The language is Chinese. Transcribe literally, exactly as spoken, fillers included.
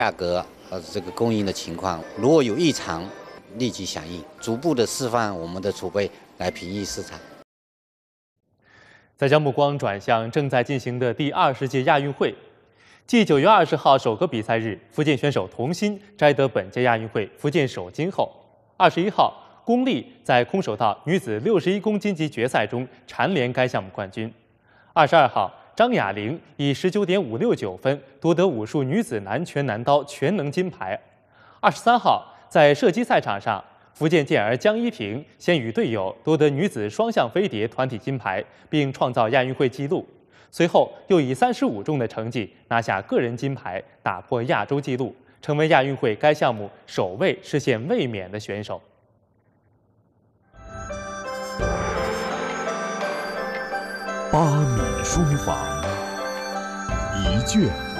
价格和这个供应的情况，如果有异常，立即响应，逐步的释放我们的储备来平抑市场。 再将目光转向正在进行的第二十届亚运会。继九月二十号首个比赛日，福建选手童鑫摘得本届亚运会福建首金后，二十一号，龚丽在空手道女子六十一公斤级决赛中蝉联该项目冠军。二十二号，张雅玲以十九点五六九分夺得武术女子南拳南刀全能金牌。二十三号，在射击赛场上，福建健儿江一平先与队友夺得女子双向飞碟团体金牌，并创造亚运会纪录。随后又以三十五中的成绩拿下个人金牌，打破亚洲纪录，成为亚运会该项目首位实现卫冕的选手。 八米书房，一卷